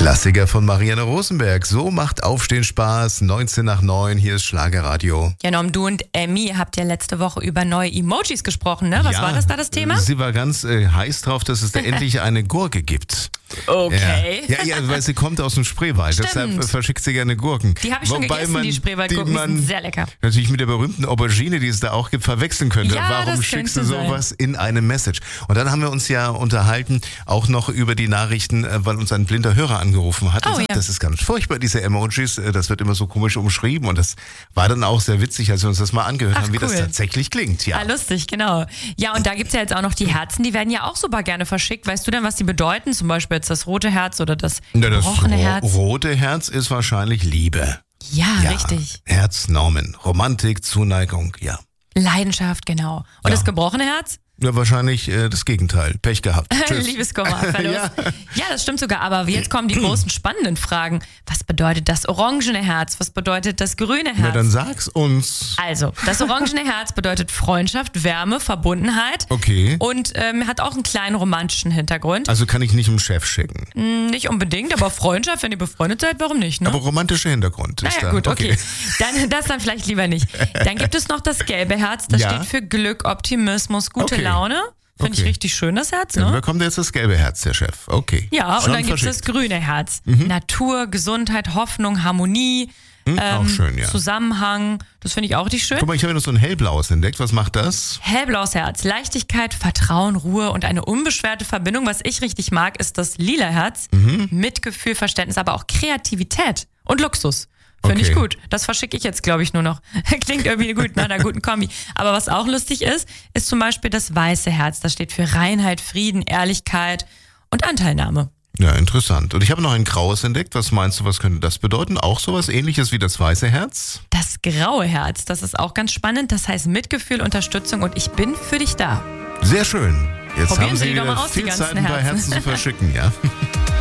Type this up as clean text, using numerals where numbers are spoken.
Klassiker von Marianne Rosenberg. So macht Aufstehen Spaß. 19:09. Hier ist Schlagerradio. Ja, Norm, du und Emmy habt ja letzte Woche über neue Emojis gesprochen, ne? Was war das Thema? Sie war ganz heiß drauf, dass es da endlich eine Gurke gibt. Okay. Ja, weil sie kommt aus dem Spreewald. Stimmt. Deshalb verschickt sie gerne Gurken. Die habe ich schon gegessen, die Spreewaldgurken, die sind sehr lecker. Natürlich mit der berühmten Aubergine, die es da auch gibt, verwechseln könnte. Ja, warum das schickst du könnte sowas in eine Message? Und dann haben wir uns ja unterhalten, auch noch über die Nachrichten, weil uns ein blinder Hörer angerufen hat. Und sagt, das ist ganz furchtbar, diese Emojis, das wird immer so komisch umschrieben. Und das war dann auch sehr witzig, als wir uns das mal angehört haben, wie das tatsächlich klingt. Ja. Lustig, genau. Ja, und da gibt's ja jetzt auch noch die Herzen, die werden ja auch super gerne verschickt. Weißt du denn, was die bedeuten? Zum Beispiel jetzt das rote Herz oder das gebrochene Herz? Das rote Herz ist wahrscheinlich Liebe. Ja, richtig. Herznormen, Romantik, Zuneigung, ja. Leidenschaft, genau. Und das gebrochene Herz? Ja, wahrscheinlich das Gegenteil. Pech gehabt. Liebeskummer, Verlust. Ja, das stimmt sogar. Aber jetzt kommen die großen spannenden Fragen. Was bedeutet das orangene Herz? Was bedeutet das grüne Herz? Na, dann sag's uns. Also, das orangene Herz bedeutet Freundschaft, Wärme, Verbundenheit. Okay. Und hat auch einen kleinen romantischen Hintergrund. Also kann ich nicht dem Chef schicken? Nicht unbedingt, aber Freundschaft, wenn ihr befreundet seid, warum nicht? Ne? Aber romantischer Hintergrund ist da. Gut, okay. Dann vielleicht lieber nicht. Dann gibt es noch das gelbe Herz. Das steht für Glück, Optimismus, gute Laune. Finde ich richtig schön, das Herz, ne? Dann bekommt jetzt das gelbe Herz, der Chef. Okay. Ja, und dann gibt es das grüne Herz. Natur, Gesundheit, Hoffnung, Harmonie, auch schön, ja. Zusammenhang. Das finde ich auch richtig schön. Guck mal, ich habe noch so ein hellblaues entdeckt. Was macht das? Hellblaues Herz. Leichtigkeit, Vertrauen, Ruhe und eine unbeschwerte Verbindung. Was ich richtig mag, ist das lila Herz. Mitgefühl, Verständnis, aber auch Kreativität und Luxus. Finde ich gut. Das verschicke ich jetzt, glaube ich, nur noch. Klingt irgendwie gut nach einer guten Kombi. Aber was auch lustig ist zum Beispiel das weiße Herz. Das steht für Reinheit, Frieden, Ehrlichkeit und Anteilnahme. Ja, interessant. Und ich habe noch ein graues entdeckt. Was meinst du, was könnte das bedeuten? Auch sowas Ähnliches wie das weiße Herz? Das graue Herz, das ist auch ganz spannend. Das heißt Mitgefühl, Unterstützung und ich bin für dich da. Sehr schön. Jetzt Probieren haben Sie Sie die doch wieder mal aus, die viel ganzen Zeit, ein paar Herzen zu verschicken, ja?